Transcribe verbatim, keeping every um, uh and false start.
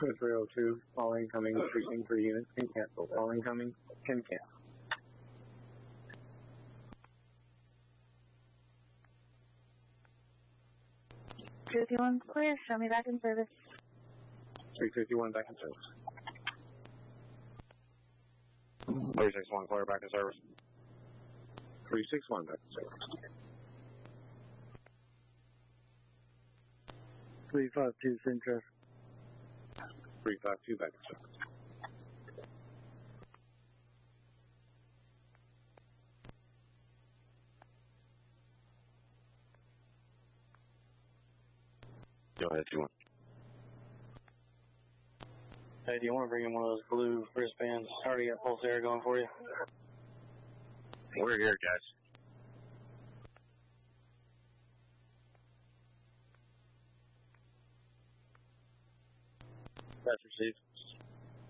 three oh two, all incoming, precinct three units can cancel. All incoming can cancel. three fifty-one clear, show me back in service. three fifty-one back in service. three sixty-one clear, back in service. three sixty-one back in service. three five two, same traffic. three five two back in service. Go ahead, two one. Hey, do you want to bring in one of those blue wristbands? I already got pulse air going for you. We're here, guys. That's received.